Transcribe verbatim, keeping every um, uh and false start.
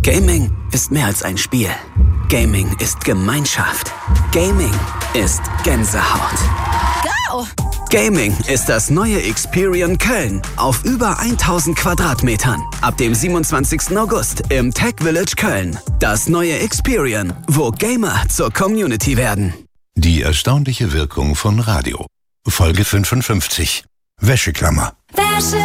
Gaming ist mehr als ein Spiel. Gaming ist Gemeinschaft. Gaming ist Gänsehaut. Go! Gaming ist das neue Experian Köln auf über tausend Quadratmetern. Ab dem siebenundzwanzigsten August im Tech Village Köln. Das neue Experian, wo Gamer zur Community werden. Die erstaunliche Wirkung von Radio. Folge fünfundfünfzig. Wäscheklammer. Wäsche